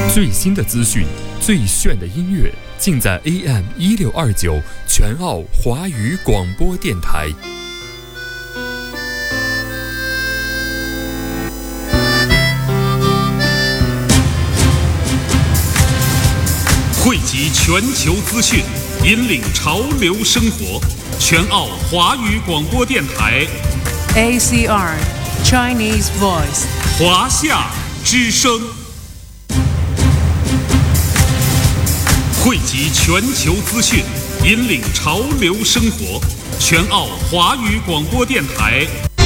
最新的资讯，最炫的音乐，尽在 AM1629全澳华语广播电台。 汇集全球资讯，引领潮流生活。全澳华语广播电台 ACR Chinese Voice 华夏之声，汇集全球资讯，引领潮流生活。全澳华语广播电台。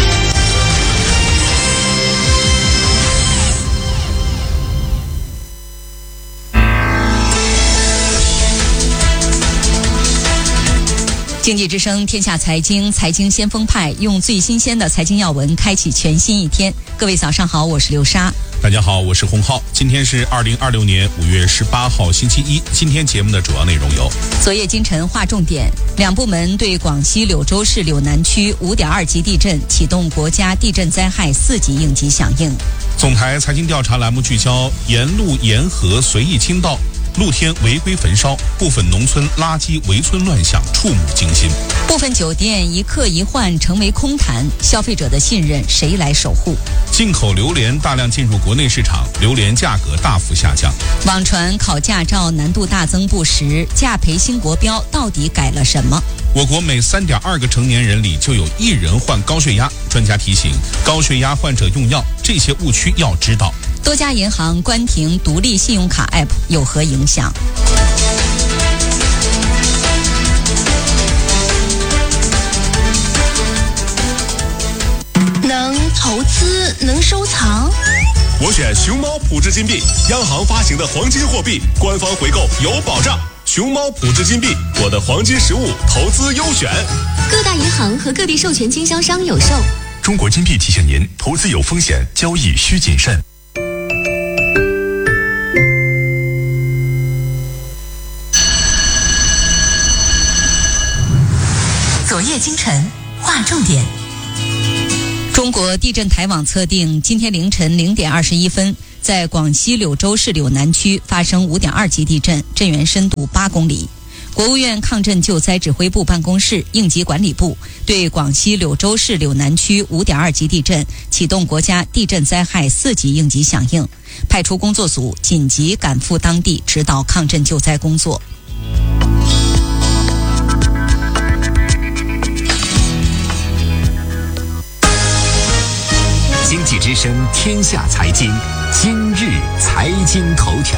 经济之声天下财经，财经先锋派，用最新鲜的财经要闻开启全新一天。各位早上好，我是刘莎。 大家好，我是洪浩。今天是2026年5月18号星期一。今天节目的主要内容有： 昨夜今晨划重点，两部门对广西柳州市柳南区5.2级地震启动国家地震灾害4级应急响应。 总台财经调查栏目聚焦沿路沿河随意倾倒，露天违规焚烧，部分农村垃圾围村乱象触目惊心。 部分酒店一客一换成为空谈，消费者的信任谁来守护？ 进口榴莲大量进入国内市场，榴莲价格大幅下降。 网传考驾照难度大增不实，驾培新国标到底改了什么？ 我国每3.2个成年人里就有1人患高血压，专家提醒，高血压患者用药，这些误区要知道。 多家银行关停独立信用卡 App 有何影响？ 能投资，能收藏。 我选熊猫普智金币，央行发行的黄金货币，官方回购有保障。熊猫普智金币，我的黄金实物投资优选。 各大银行和各地授权经销商有售。 中国金币提醒您，投资有风险，交易需谨慎。 昨夜今晨划重点。中国地震台网测定，今天凌晨0点21分，在广西柳州市柳南区发生5.2级地震，震源深度8公里。国务院抗震救灾指挥部办公室、应急管理部对广西柳州市柳南区5.2级地震启动国家地震灾害4级应急响应，派出工作组紧急赶赴当地指导抗震救灾工作。 经济之声天下财经，今日财经头条。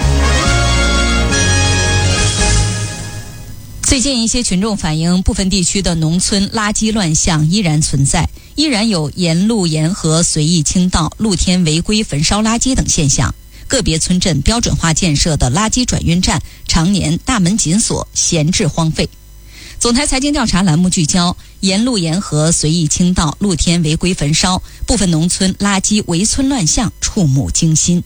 最近一些群众反映，部分地区的农村垃圾乱象依然存在，依然有沿路沿河随意倾倒、露天违规焚烧垃圾等现象。个别村镇标准化建设的垃圾转运站常年大门紧锁，闲置荒废。总台财经调查栏目聚焦沿路沿河随意倾倒、露天违规焚烧，部分农村垃圾围村乱象触目惊心。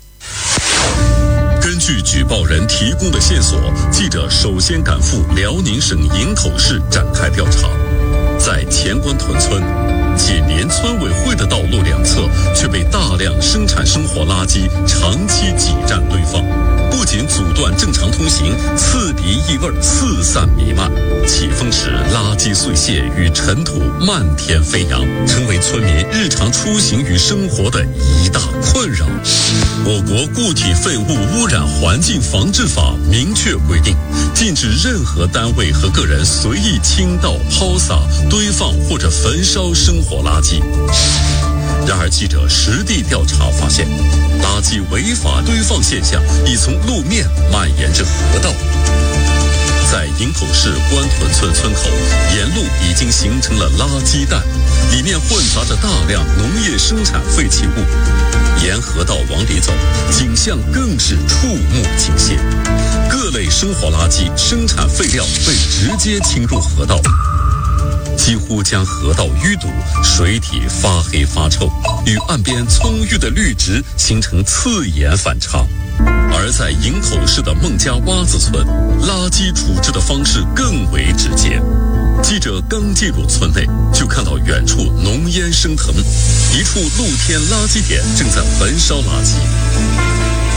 根据举报人提供的线索，记者首先赶赴辽宁省营口市展开调查。在前关屯村，紧邻村委会的道路两侧却被大量生产生活垃圾长期挤占堆放，不仅阻断正常通行，刺鼻异味四散弥漫，起风时垃圾碎屑与尘土漫天飞扬，成为村民日常出行与生活的一大困扰。我国固体废物污染环境防治法明确规定，禁止任何单位和个人随意倾倒、抛洒、堆放或者焚烧生活垃圾。然而记者实地调查发现，垃圾违法堆放现象已从路面蔓延至河道。在营口市关屯村村口，沿路已经形成了垃圾带，里面混杂着大量农业生产废弃物。沿河道往里走，景象更是触目惊心，各类生活垃圾、生产废料被直接倾入河道，几乎将河道淤堵，水体发黑发臭，与岸边葱郁的绿植形成刺眼反差。而在营口市的孟家洼子村，垃圾处置的方式更为直接。记者刚进入村内，就看到远处浓烟升腾，一处露天垃圾点正在焚烧垃圾。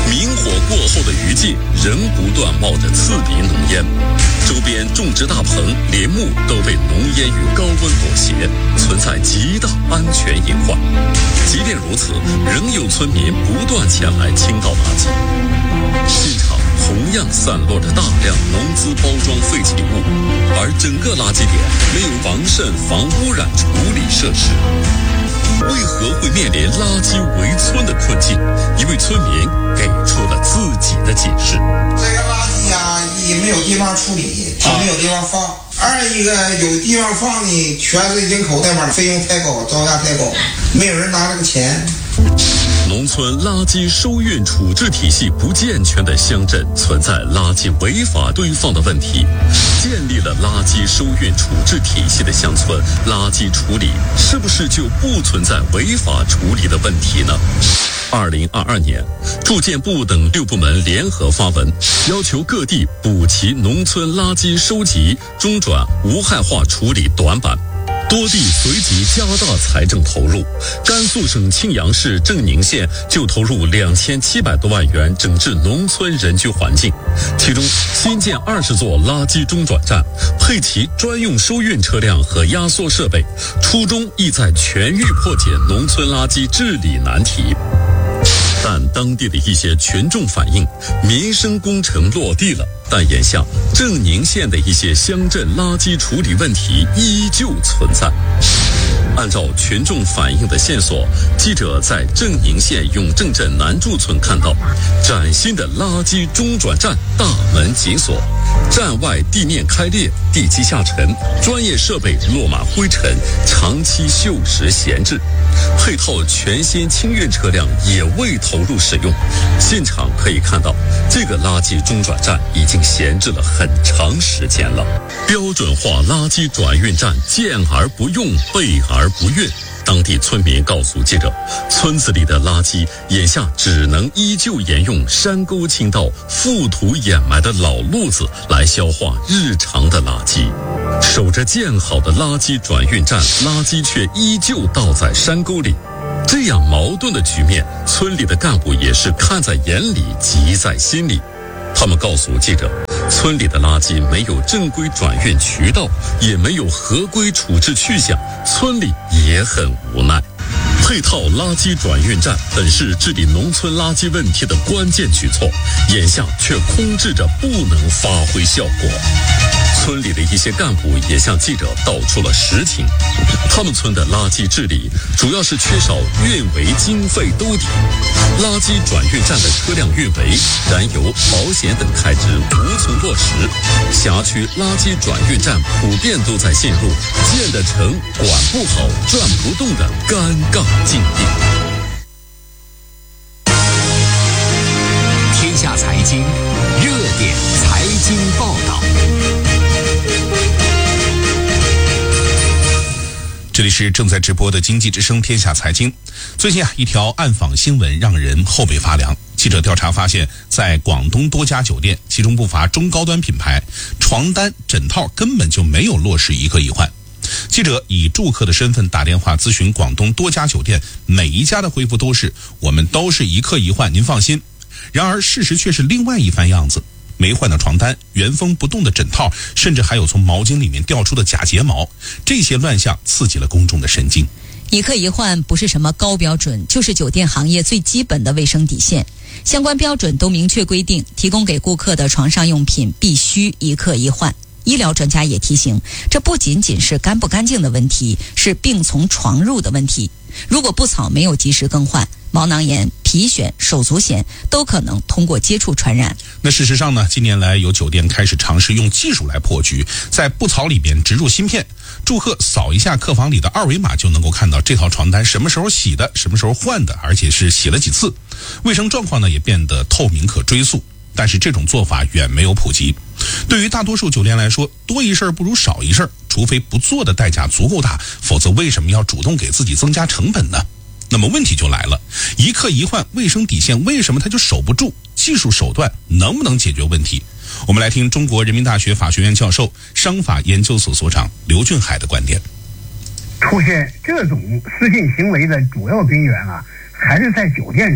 明火过后的余烬仍不断冒着刺鼻浓烟，周边种植大棚、林木都被浓烟与高温裹挟，存在极大安全隐患。即便如此，仍有村民不断前来倾倒垃圾。现场同样散落着大量农资包装废弃物，而整个垃圾点没有防渗防污染处理设施。为何会面临垃圾围村的困境？一位村民给出了自己的解释： 这个垃圾呀，一没有地方处理，就没有地方放；二一个有地方放呢，全是进口那边费用太高，造价太高，没有人拿这个钱。 农村垃圾收运处置体系不健全的乡镇存在垃圾违法堆放的问题，建立了垃圾收运处置体系的乡村，垃圾处理是不是就不存在违法处理的问题呢？2022年，住建部等6部门联合发文，要求各地补齐农村垃圾收集、中转、无害化处理短板。多地随即加大财政投入，甘肃省庆阳市正宁县就投入2700多万元整治农村人居环境，其中新建20座垃圾中转站，配齐专用收运车辆和压缩设备，初衷意在全域破解农村垃圾治理难题。但当地的一些群众反映，民生工程落地了，但眼下正宁县的一些乡镇垃圾处理问题依旧存在。按照群众反映的线索，记者在正宁县永正镇南柱村看到，崭新的垃圾中转站大门紧锁，站外地面开裂，地基下沉，专业设备落满灰尘，长期锈蚀闲置，配套全新清运车辆也未投入使用。现场可以看到，这个垃圾中转站已经闲置了很长时间了。标准化垃圾转运站建而不用，备而不运。当地村民告诉记者，村子里的垃圾眼下只能依旧沿用山沟倾倒、覆土掩埋的老路子来消化日常的垃圾。守着建好的垃圾转运站，垃圾却依旧倒在山沟里。这样矛盾的局面，村里的干部也是看在眼里，急在心里。他们告诉记者，村里的垃圾没有正规转运渠道，也没有合规处置去向，村里也很无奈。配套垃圾转运站本是治理农村垃圾问题的关键举措，眼下却空置着，不能发挥效果。村里的一些干部也向记者道出了实情，他们村的垃圾治理主要是缺少运维经费兜底，垃圾转运站的车辆运维、燃油、保险等开支无从落实，辖区垃圾转运站普遍都在陷入建得成、管不好、转不动的尴尬境地。 天下财经热点财经报道。 这里是正在直播的经济之声天下财经。最近一条暗访新闻让人后背发凉。记者调查发现，在广东多家酒店，其中不乏中高端品牌，床单、枕套根本就没有落实一客一换。记者以住客的身份打电话咨询广东多家酒店，每一家的回复都是我们都是一客一换，您放心。然而事实却是另外一番样子，没换的床单，原封不动的枕套，甚至还有从毛巾里面掉出的假睫毛，这些乱象刺激了公众的神经。 一客一换不是什么高标准，就是酒店行业最基本的卫生底线。相关标准都明确规定，提供给顾客的床上用品必须一客一换。医疗专家也提醒，这不仅仅是干不干净的问题，是病从床入的问题。如果布草没有及时更换，毛囊炎、皮癣、手足癣都可能通过接触传染。 那事实上呢，近年来有酒店开始尝试用技术来破局，在布草里边植入芯片，住客扫一下客房里的二维码就能够看到这套床单什么时候洗的，什么时候换的，而且是洗了几次。卫生状况呢也变得透明可追溯。但是这种做法远没有普及。对于大多数酒店来说，多一事不如少一事，除非不做的代价足够大，否则为什么要主动给自己增加成本呢？那么问题就来了，一客一换卫生底线为什么它就守不住？技术手段能不能解决问题？我们来听中国人民大学法学院教授、商法研究所所长刘俊海的观点。 出现这种失信行为的主要根源还是在酒店这儿。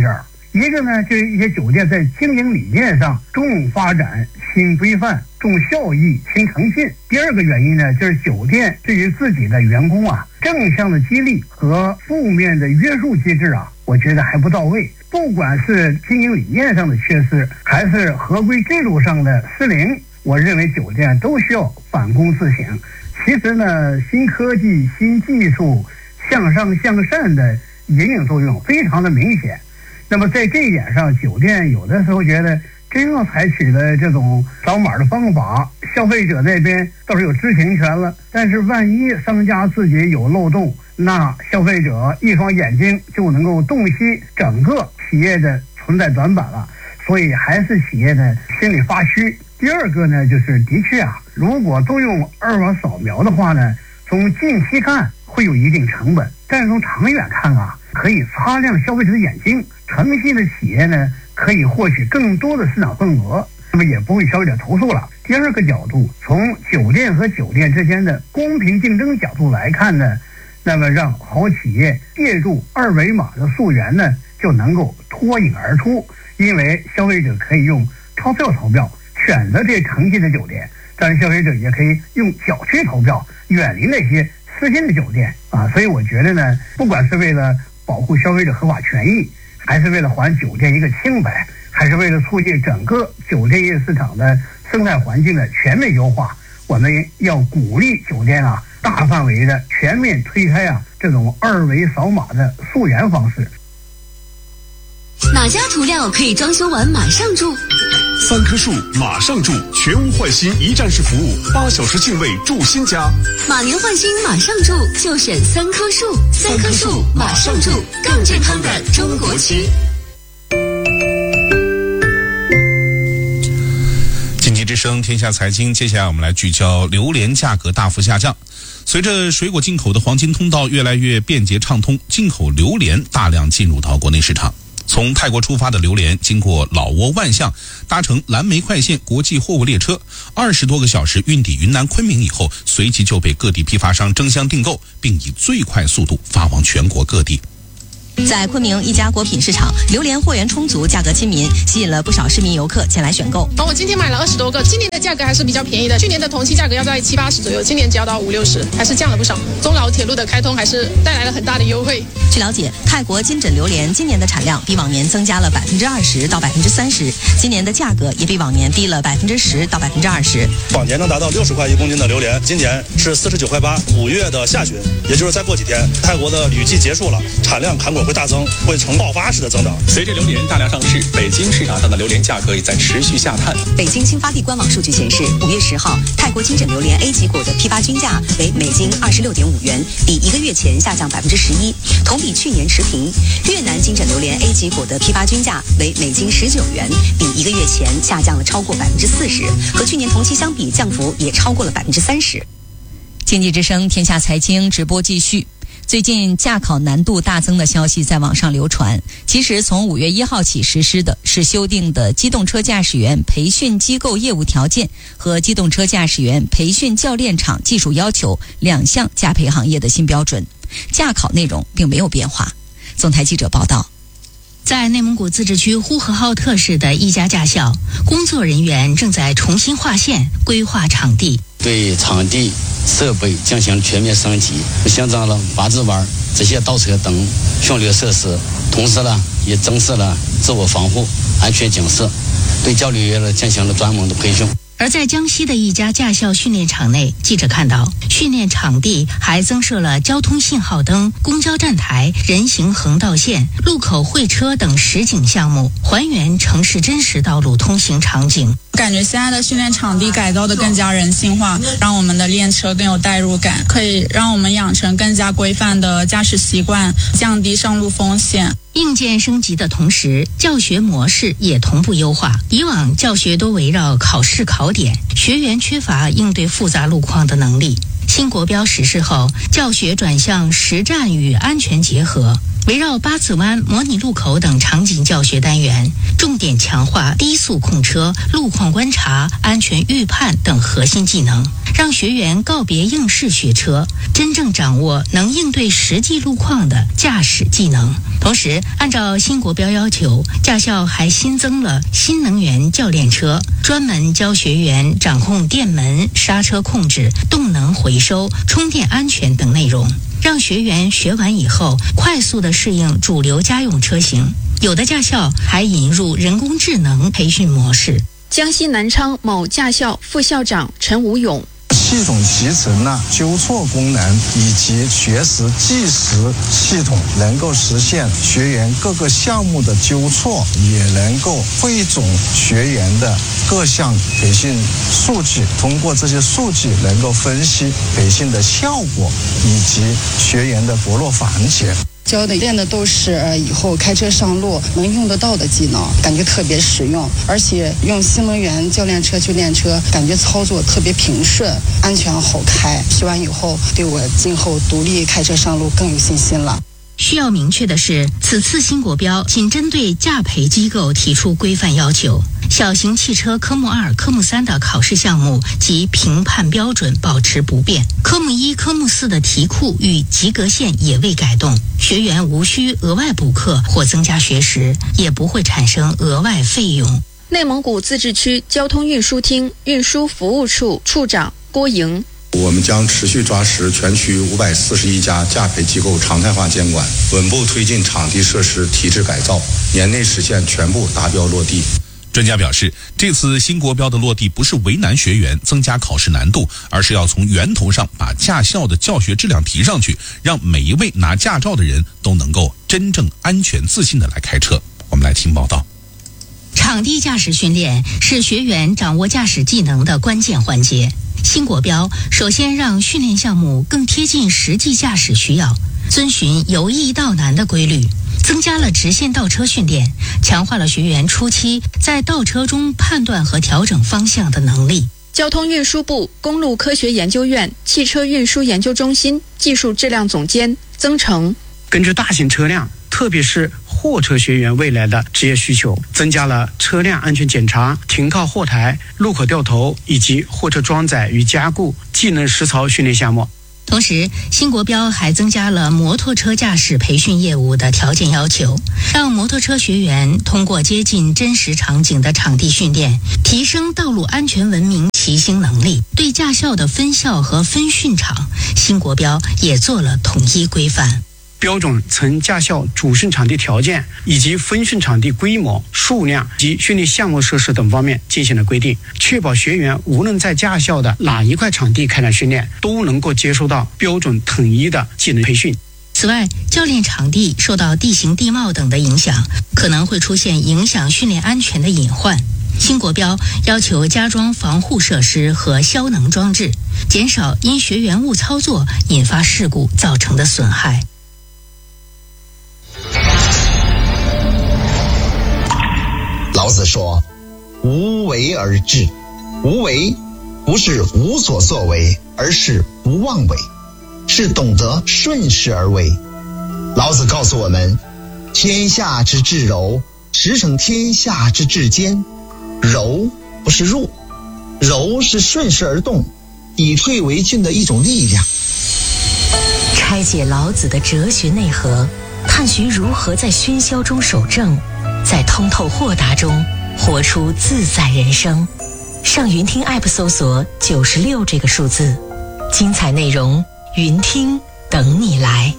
一个呢，就是一些酒店在经营理念上重发展、新规范、重效益、轻诚信。第二个原因呢，就是酒店对于自己的员工正向的激励和负面的约束机制我觉得还不到位。不管是经营理念上的缺失，还是合规制度上的失灵，我认为酒店都需要反躬自省。其实呢，新科技、新技术向上向善的引领作用非常的明显。那么在这一点上，酒店有的时候觉得真要采取了这种扫码的方法，消费者那边倒是有知情权了，但是万一商家自己有漏洞，那消费者一双眼睛就能够洞悉整个企业的存在短板了。所以还是企业呢心里发虚。第二个呢，就是的确如果都用二维码扫描的话呢，从近期看会有一定成本，但是从长远看可以擦亮消费者的眼睛，诚信的企业呢可以获取更多的市场份额，那么也不会消费者投诉了。第二个角度，从酒店和酒店之间的公平竞争角度来看呢，那么让好企业借助二维码的溯源呢，就能够脱颖而出，因为消费者可以用钞票投票选择这诚信的酒店，但是消费者也可以用小区投票远离那些私信的酒店所以我觉得呢，不管是为了保护消费者合法权益，还是为了还酒店一个清白，还是为了促进整个酒店业市场的生态环境的全面优化，我们要鼓励酒店大范围的全面推开这种二维扫码的溯源方式。 哪家涂料可以装修完马上住 ？3棵树马上住，全屋换新一站式服务，8小时净位住新家。 马年换新马上住，就选3棵树，3棵树马上住，更健康的中国区。 经济之声天下财经，接下来我们来聚焦榴莲价格大幅下降。随着水果进口的黄金通道越来越便捷畅通，进口榴莲大量进入到国内市场。从泰国出发的榴莲经过老挝万象，搭乘蓝莓快线国际货物列车，20多个小时运抵云南昆明以后，随即就被各地批发商争相订购，并以最快速度发往全国各地。 在昆明一家果品市场，榴莲货源充足，价格亲民，吸引了不少市民游客前来选购。 我今天买了20多个，今年的价格还是比较便宜的，去年的同期价格要在70、80左右，今年只要到50、60，还是降了不少。中老铁路的开通还是带来了很大的优惠。 据了解，泰国金枕榴莲今年的产量比往年增加了20%到30%，今年的价格也比往年低了10%到20%。 往年能达到60块1公斤的榴莲，今年是49块8。5月的下旬，也就是再过几天，泰国的雨季结束了，产量砍果会大增，会呈爆发式的增长。 随着榴莲大量上市，北京市场上的榴莲价格也在持续下探。 北京新发地官网数据显示，5月10号，泰国金枕榴莲 A 级果的批发均价为每斤26.5元，比1个月前下降11%，同比去年持平。越南金枕榴莲 A 级果的批发均价为每斤19元，比1个月前下降了超过40%，和去年同期相比，降幅也超过了30%。经济之声天下财经直播继续。最近驾考难度大增的消息在网上流传，其实从5月1号起实施的是修订的机动车驾驶员培训机构业务条件和机动车驾驶员培训教练场技术要求2项驾培行业的新标准，驾考内容并没有变化。总台记者报道。 在内蒙古自治区呼和浩特市的一家驾校，工作人员正在重新划线、规划场地， 对场地设备进行全面升级，新增了八字弯这些倒车等训练设施，同时呢也增设了自我防护、安全警示，对教练员进行了专门的培训。 而在江西的一家驾校训练场内，记者看到训练场地还增设了交通信号灯、公交站台、人行横道线、路口会车等实景项目，还原城市真实道路通行场景。 感觉现在的训练场地改造的更加人性化，让我们的练车更有代入感，可以让我们养成更加规范的驾驶习惯，降低上路风险。 硬件升级的同时，教学模式也同步优化。以往教学都围绕考试考点，学员缺乏应对复杂路况的能力。新国标实施后，教学转向实战与安全结合， 围绕八字湾、模拟路口等场景教学单元，重点强化低速控车、路况观察、安全预判等核心技能，让学员告别应试学车，真正掌握能应对实际路况的驾驶技能。同时，按照新国标要求，驾校还新增了新能源教练车，专门教学员掌控电门、刹车控制、动能回收、充电安全等内容，让学员学完以后快速地适应主流家用车型。有的驾校还引入人工智能培训模式。 江西南昌某驾校副校长陈武勇， 系统集成了纠错功能以及学时计时系统，能够实现学员各个项目的纠错，也能够汇总学员的各项培训数据，通过这些数据能够分析培训的效果以及学员的薄弱环节。 教的练的都是以后开车上路能用得到的技能，感觉特别实用，而且用新能源教练车去练车，感觉操作特别平顺，安全好开。学完以后，对我今后独立开车上路更有信心了。 需要明确的是，此次新国标仅针对驾培机构提出规范要求，小型汽车科目2、科目3的考试项目及评判标准保持不变，科目1、科目4的题库与及格线也未改动，学员无需额外补课或增加学时，也不会产生额外费用。 内蒙古自治区交通运输厅运输服务处处长郭莹， 我们将持续抓实全区541家驾培机构常态化监管，稳步推进场地设施提质改造，年内实现全部达标落地。 专家表示，这次新国标的落地不是为难学员、增加考试难度，而是要从源头上把驾校的教学质量提上去，让每一位拿驾照的人都能够真正安全自信地来开车。我们来听报道。 场地驾驶训练是学员掌握驾驶技能的关键环节。新国标首先让训练项目更贴近实际驾驶需要，遵循由易到难的规律，增加了直线倒车训练，强化了学员初期在倒车中判断和调整方向的能力。 交通运输部公路科学研究院汽车运输研究中心技术质量总监曾成， 根据大型车辆，特别是货车学员未来的职业需求，增加了车辆安全检查、停靠货台、路口掉头以及货车装载与加固技能实操训练项目。 同时，新国标还增加了摩托车驾驶培训业务的条件要求，让摩托车学员通过接近真实场景的场地训练，提升道路安全文明骑行能力。对驾校的分校和分训场，新国标也做了统一规范。 标准从驾校主训场地条件以及分训场地规模、数量及训练项目设施等方面进行了规定，确保学员无论在驾校的哪一块场地开展训练，都能够接受到标准统一的技能培训。 此外，教练场地受到地形地貌等的影响，可能会出现影响训练安全的隐患。新国标要求加装防护设施和消能装置，减少因学员误操作引发事故造成的损害。 老子说，无为而治。无为不是无所作为，而是不妄为，是懂得顺势而为。老子告诉我们，天下之至柔，驰骋天下之至坚。柔不是弱，柔是顺势而动，以退为进的一种力量。 拆解老子的哲学内核，探寻如何在喧嚣中守正，在通透豁达中活出自在人生。上云听 App 搜索96这个数字，精彩内容云听等你来。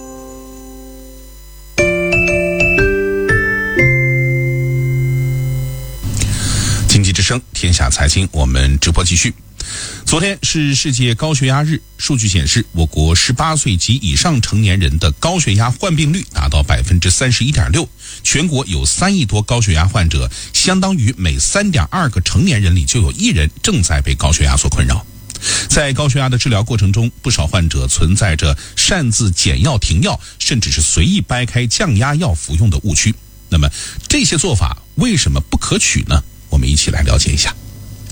经济之声，天下财经，我们直播继续。昨天是世界高血压日，数据显示，我国18岁及以上成年人的高血压患病率达到 31.6%， 全国有3亿多高血压患者，相当于每 3.2 个成年人里就有1人正在被高血压所困扰。在高血压的治疗过程中，不少患者存在着擅自减药停药，甚至是随意掰开降压药服用的误区。那么这些做法为什么不可取呢？我们一起来了解一下。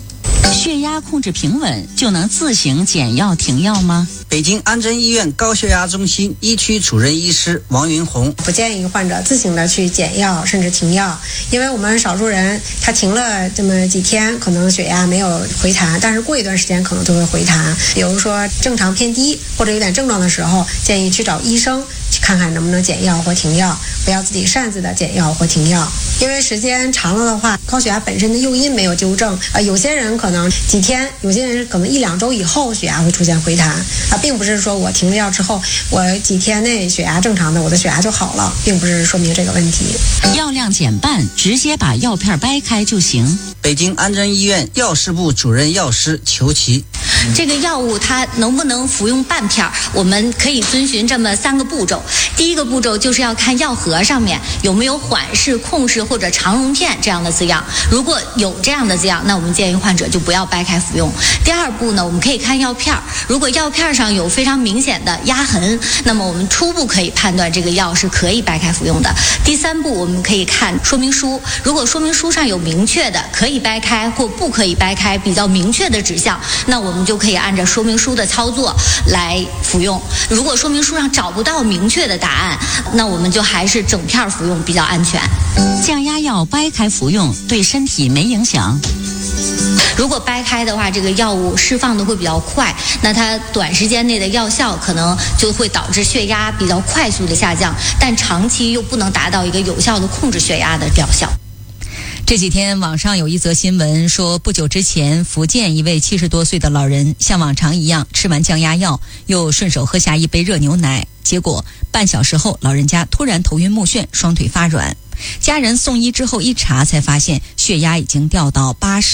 血压控制平稳就能自行减药停药吗？ 北京安贞医院高血压中心一区主任医师王云红： 不建议患者自行的去减药甚至停药，因为我们少数人他停了这么几天，可能血压没有回弹，但是过一段时间可能就会回弹。比如说正常偏低或者有点症状的时候，建议去找医生去看看能不能减药或停药，不要自己擅自的减药或停药。因为时间长了的话，高血压本身的诱因没有纠正，有些人可能几天，有些人可能1-2周以后血压会出现回弹并不是说我停了药之后，我几天内血压正常的，我的血压就好了，并不是说明这个问题。 药量减半，直接把药片掰开就行。 北京安贞医院药事部主任药师裘琪： 这个药物它能不能服用半片，我们可以遵循这么3个步骤。第一个步骤就是要看药盒上面有没有缓释、控释或者肠溶片这样的字样，如果有这样的字样，那我们建议患者就不要掰开服用。第二步呢，我们可以看药片，如果药片上有非常明显的压痕，那么我们初步可以判断这个药是可以掰开服用的。第3步，我们可以看说明书，如果说明书上有明确的可以掰开或不可以掰开比较明确的指向，那我们就可以按照说明书的操作来服用。如果说明书上找不到明确的答案，那我们就还是整片服用比较安全。 降压药掰开服用对身体没影响。 如果掰开的话，这个药物释放的会比较快，那它短时间内的药效可能就会导致血压比较快速的下降，但长期又不能达到一个有效的控制血压的疗效。 这几天网上有一则新闻说，不久之前福建一位70多岁的老人像往常一样吃完降压药，又顺手喝下一杯热牛奶，结果半小时后老人家突然头晕目眩，双腿发软。家人送医之后一查，才发现血压已经掉到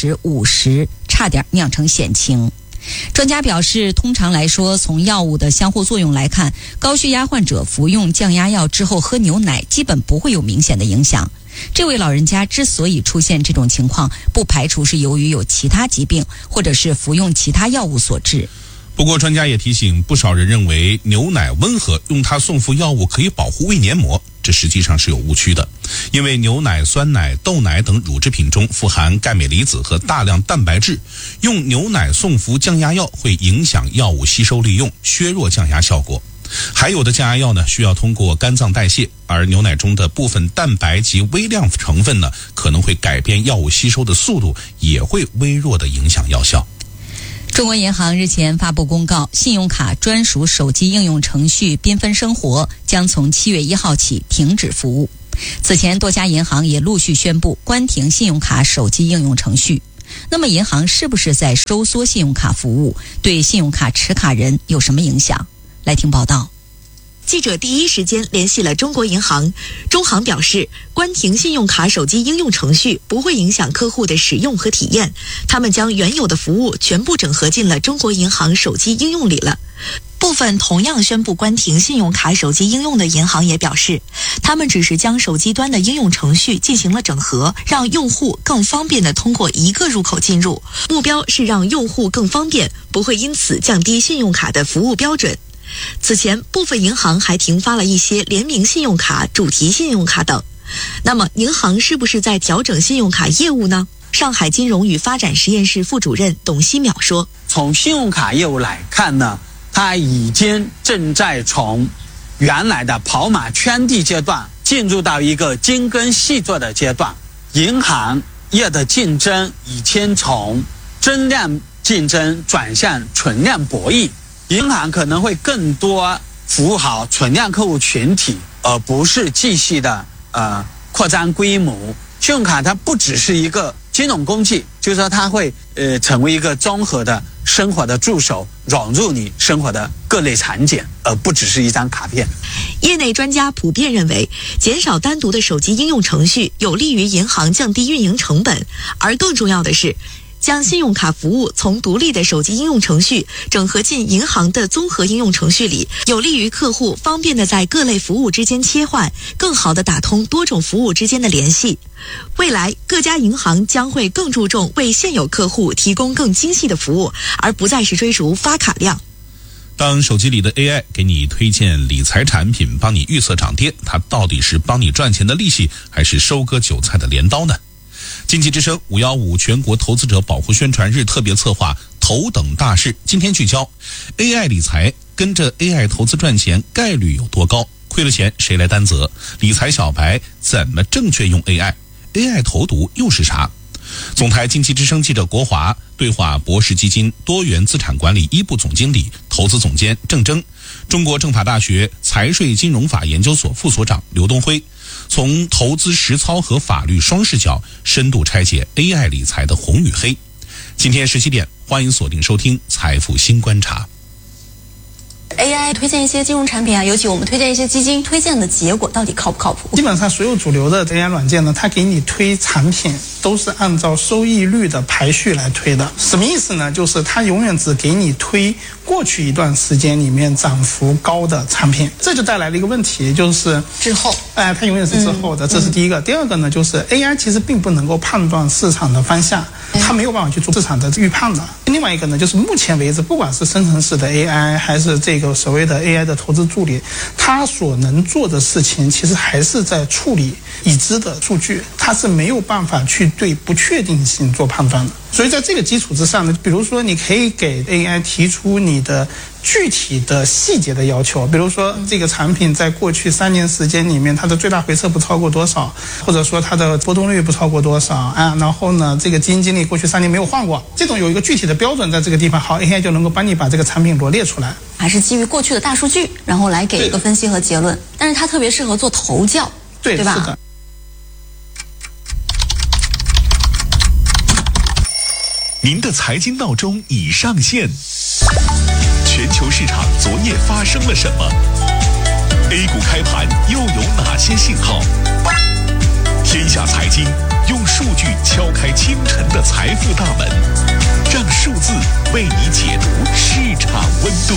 80/50，差点酿成险情。专家表示，通常来说，从药物的相互作用来看，高血压患者服用降压药之后喝牛奶基本不会有明显的影响。这位老人家之所以出现这种情况，不排除是由于有其他疾病或者是服用其他药物所致。 不过专家也提醒，不少人认为牛奶温和，用它送服药物可以保护胃黏膜，这实际上是有误区的。因为牛奶、酸奶、豆奶等乳制品中富含钙镁离子和大量蛋白质，用牛奶送服降压药会影响药物吸收利用，削弱降压效果。还有的降压药呢，需要通过肝脏代谢，而牛奶中的部分蛋白及微量成分呢，可能会改变药物吸收的速度，也会微弱的影响药效。 中国银行日前发布公告，信用卡专属手机应用程序缤纷生活将从7月1号起停止服务。此前多家银行也陆续宣布关停信用卡手机应用程序。那么银行是不是在收缩信用卡服务，对信用卡持卡人有什么影响？来听报道。 记者第一时间联系了中国银行，中行表示，关停信用卡手机应用程序不会影响客户的使用和体验，他们将原有的服务全部整合进了中国银行手机应用里了。部分同样宣布关停信用卡手机应用的银行也表示，他们只是将手机端的应用程序进行了整合，让用户更方便地通过一个入口进入，目标是让用户更方便，不会因此降低信用卡的服务标准。此前，部分银行还停发了一些联名信用卡、主题信用卡等。那么，银行是不是在调整信用卡业务呢？上海金融与发展实验室副主任董希淼说：“ 从信用卡业务来看呢，它已经正在从原来的跑马圈地阶段进入到一个精耕细作的阶段。银行业的竞争已经从增量竞争转向存量博弈。银行可能会更多服务好存量客户群体，而不是继续的扩张规模。信用卡它不只是一个金融工具，就是说它会成为一个综合的生活的助手，融入你生活的各类场景，而不只是一张卡片。 业内专家普遍认为，减少单独的手机应用程序有利于银行降低运营成本，而更重要的是，将信用卡服务从独立的手机应用程序整合进银行的综合应用程序里，有利于客户方便地在各类服务之间切换，更好地打通多种服务之间的联系。未来各家银行将会更注重为现有客户提供更精细的服务，而不再是追逐发卡量。 当手机里的 AI 给你推荐理财产品，帮你预测涨跌，它到底是帮你赚钱的利器，还是收割韭菜的镰刀呢？ 经济之声515全国投资者保护宣传日特别策划头等大事，今天聚焦 AI 理财，跟着 AI 投资赚钱概率有多高？亏了钱谁来担责？理财小白怎么正确用 AI？AI 投毒又是啥？总台经济之声记者国华对话博士基金多元资产管理一部总经理、投资总监郑征，中国政法大学财税金融法研究所副所长刘东辉，从投资实操和法律双视角深度拆解 AI 理财的红与黑。今天17点，欢迎锁定收听财富新观察。 AI 推荐一些金融产品啊，尤其我们推荐一些基金，推荐的结果到底靠不靠谱？ 基本上所有主流的 AI 软件呢，它给你推产品都是按照收益率的排序来推的。什么意思呢？就是它永远只给你推过去一段时间里面涨幅高的产品，这就带来了一个问题，就是滞后。 它永远是滞后的，这是第一个。第二个呢，就是 AI 其实并不能够判断市场的方向，它没有办法去做市场的预判的。另外一个呢，就是目前为止，不管是生成式的 AI 还是这个所谓的 AI 的投资助理，它所能做的事情其实还是在处理已知的数据，它是没有办法去对不确定性做判断的。所以在这个基础之上呢，比如说你可以给 AI 提出你的具体的细节的要求，比如说这个产品在过去3年时间里面，它的最大回撤不超过多少，或者说它的波动率不超过多少啊，然后呢，这个基金经理过去3年没有换过，这种有一个具体的标准在这个地方，好 AI 就能够帮你把这个产品罗列出来。 还是基于过去的大数据，然后来给一个分析和结论，但是它特别适合做投教，对吧？ 是的。 您的财经闹钟已上线。全球市场昨夜发生了什么 ？A 股开盘又有哪些信号？天下财经用数据敲开清晨的财富大门，让数字为你解读市场温度。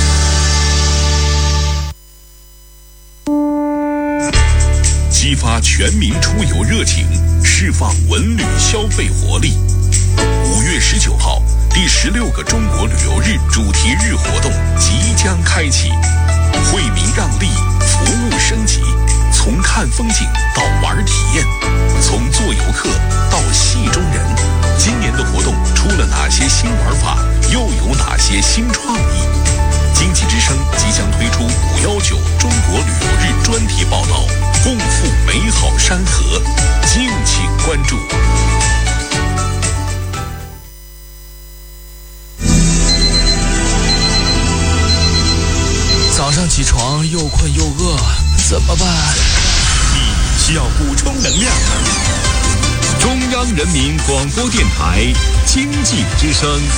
激发全民出游热情，释放文旅消费活力。5月19号，第16个中国旅游日主题日活动即将开启，惠民让利，服务升级，从看风景到玩体验，从做游客到戏中人。今年的活动出了哪些新玩法，又有哪些新创意？经济之声即将推出519中国旅游日专题报道，共赴美好山河，敬请关注。 早上起床又困又饿，怎么办？ 你需要补充能量。中央人民广播电台经济之声。